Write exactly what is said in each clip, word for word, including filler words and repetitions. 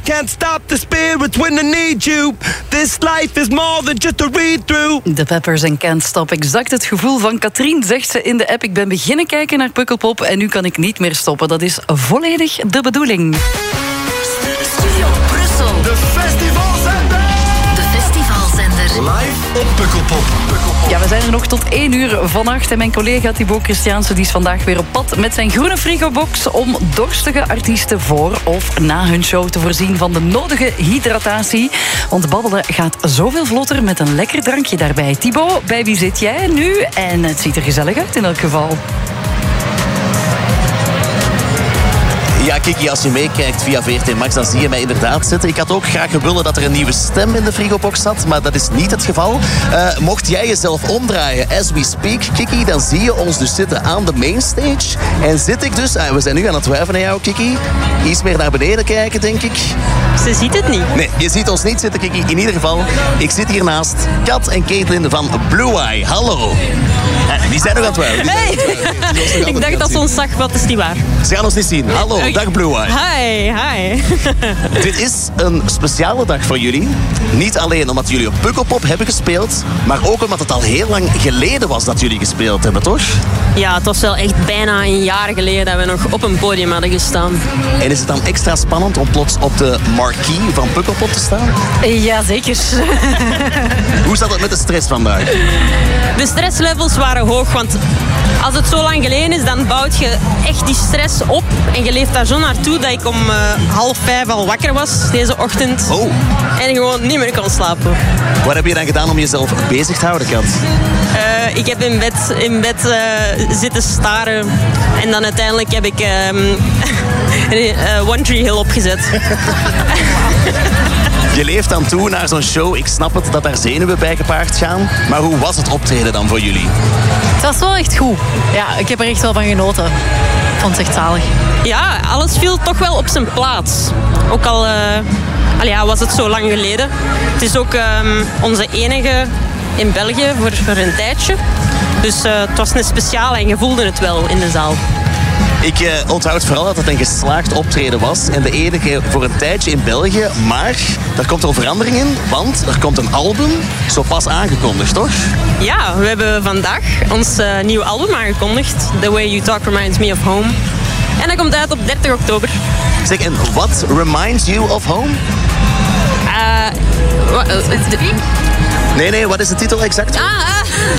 can't stop the spirits when I need you. This life is more than just a read-through. De Peppers en Can't Stop. Exact het gevoel van Katrien, zegt ze in de app. Ik ben beginnen kijken naar Pukkelpop en nu kan ik niet meer stoppen. Dat is volledig de bedoeling. Studio Brussel. De festivalzender. De festivalzender. Live op Pukkelpop. Ja, we zijn er nog tot één uur vannacht. En mijn collega Thibaut Christiaanse die is vandaag weer op pad met zijn groene frigobox om dorstige artiesten voor of na hun show te voorzien van de nodige hydratatie. Want babbelen gaat zoveel vlotter met een lekker drankje daarbij. Thibaut, bij wie zit jij nu? En het ziet er gezellig uit in elk geval. Ja, Kiki, als je meekijkt via V R T Max, dan zie je mij inderdaad zitten. Ik had ook graag gewillen dat er een nieuwe stem in de frigobox zat, maar dat is niet het geval. Uh, mocht jij jezelf omdraaien as we speak, Kiki, dan zie je ons dus zitten aan de mainstage. En zit ik dus, uh, we zijn nu aan het wuiven naar jou, Kiki. Iets meer naar beneden kijken, denk ik. Ze ziet het niet. Nee, je ziet ons niet zitten, Kiki. In ieder geval, ik zit hier naast Kat en Caitlin van Blue Eye. Hallo. Uh, die zijn nog aan het wuiven. Hey. Ik dacht dat ze ons zag, wat is niet waar. Ze gaan ons niet zien. Hallo, Okay. dag Blue Eye. Hi, hi. Dit is een speciale dag voor jullie. Niet alleen omdat jullie op Pukkelpop hebben gespeeld, maar ook omdat het al heel lang geleden was dat jullie gespeeld hebben, toch? Ja, het was wel echt bijna een jaar geleden dat we nog op een podium hadden gestaan. En is het dan extra spannend om plots op de marquee van Pukkelpop te staan? Ja, zeker. Hoe zat het met de stress vandaag? De stresslevels waren hoog, want als het zo lang geleden is, dan bouwt je echt die stress op. En je leeft daar zo naartoe dat ik om uh, half vijf al wakker was deze ochtend. Oh. En gewoon niet meer kon slapen. Wat heb je dan gedaan om jezelf bezig te houden, Kat? Uh, ik heb in bed, in bed uh, zitten staren. En dan uiteindelijk heb ik um, uh, One Tree Hill opgezet. Je leeft dan toe naar zo'n show. Ik snap het dat daar zenuwen bij gepaard gaan. Maar hoe was het optreden dan voor jullie? Het was wel echt goed. Ja, ik heb er echt wel van genoten. Ik vond het echt zalig. Ja, alles viel toch wel op zijn plaats. Ook al uh, al ja, was het zo lang geleden. Het is ook um, onze enige in België voor, voor een tijdje. Dus uh, het was een speciale en je voelde het wel in de zaal. Ik uh, onthoud vooral dat het een geslaagd optreden was. En de enige voor een tijdje in België. Maar er komt al verandering in. Want er komt een album. Zo pas aangekondigd, toch? Ja, we hebben vandaag ons uh, nieuwe album aangekondigd. The Way You Talk Reminds Me of Home. En dat komt uit op dertig oktober. Zeg, en what reminds you of home? Uh, wa- uh, de- Nee, nee, wat is de titel exact? ah, ah.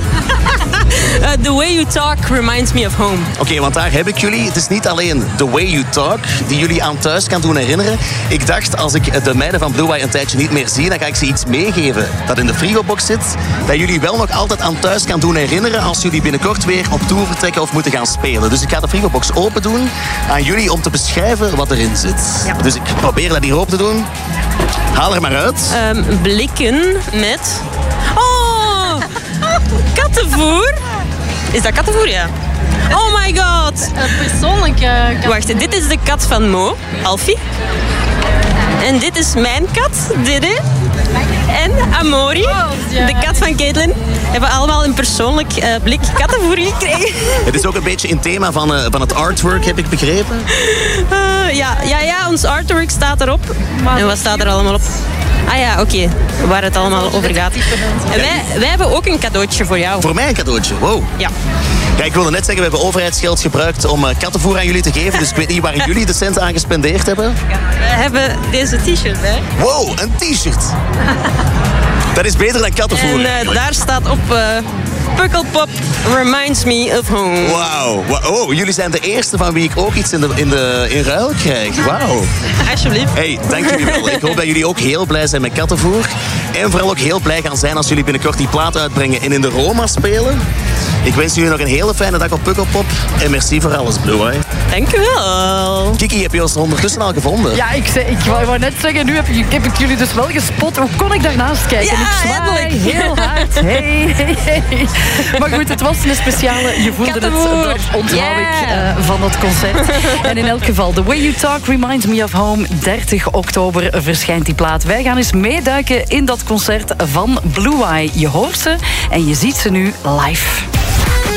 uh, The Way You Talk Reminds Me of Home. Oké, okay, want daar heb ik jullie. Het is niet alleen The Way You Talk die jullie aan thuis kan doen herinneren. Ik dacht, als ik de meiden van Blue Eye een tijdje niet meer zie, dan ga ik ze iets meegeven dat in de frigobox zit. Dat jullie wel nog altijd aan thuis kan doen herinneren als jullie binnenkort weer op tour vertrekken of moeten gaan spelen. Dus ik ga de frigobox open doen aan jullie om te beschrijven wat erin zit. Ja. Dus ik probeer dat hier open te doen. Haal er maar uit. Um, blikken met... Oh! Kattenvoer? Is dat kattenvoer? Ja. Oh my god! Persoonlijk... Uh, Wacht, dit is de kat van Mo, Alfie. En dit is mijn kat, Diddy. En Amori, de kat van Caitlin, hebben allemaal een persoonlijk uh, blik kattenvoer gekregen. Het is ook een beetje in thema van, uh, van het artwork, heb ik begrepen. Uh, ja, ja, ja, ons artwork staat erop. En wat staat er allemaal op? Ah ja, oké. Okay. Waar het allemaal over gaat. En wij, wij hebben ook een cadeautje voor jou. Voor mij een cadeautje? Wow. Ja. Ja, ik wilde net zeggen, we hebben overheidsgeld gebruikt om uh, kattenvoer aan jullie te geven. Dus ik weet niet waar jullie de cent aan gespendeerd hebben. We hebben deze t-shirt bij. Wow, een t-shirt. Dat is beter dan kattenvoer. En uh, daar staat op... Uh, Pukkelpop reminds me of home. Wauw. Oh, jullie zijn de eerste van wie ik ook iets in, de, in, de, in ruil krijg. Wauw. Alsjeblieft. Hey, dank jullie wel. Ik hoop dat jullie ook heel blij zijn met kattenvoer. En vooral ook heel blij gaan zijn als jullie binnenkort die plaat uitbrengen en in de Roma spelen. Ik wens jullie nog een hele fijne dag op Pukkelpop. En merci voor alles, Blue Eye. Dank u wel. Kiki, heb je ons ondertussen al gevonden? Ja, ik, zei, ik wou, wou net zeggen, nu heb, je, heb ik jullie dus wel gespot. Hoe kon ik daarnaast kijken? Ja, ik zwaai eindelijk. heel hard. Hey, hey, hey. Maar goed, het was een speciale. Je voelde het, dat onthoud yeah. ik uh, van dat concert. En in elk geval, The Way You Talk Reminds Me of Home. dertig oktober verschijnt die plaat. Wij gaan eens meeduiken in dat concert van Blue Eye. Je hoort ze en je ziet ze nu live.